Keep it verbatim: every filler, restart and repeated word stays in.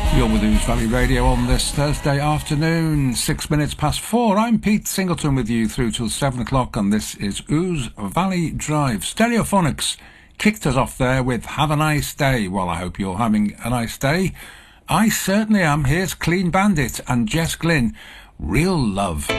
You're with Ouse Valley Radio on this Thursday afternoon, six minutes past four. I'm Pete Singleton with you through till seven o'clock, and this is Ouse Valley Drive. Stereophonics kicked us off there with Have a Nice Day. Well, I hope you're having a nice day. I certainly am. Here's Clean Bandit and Jess Glynn, Real Love.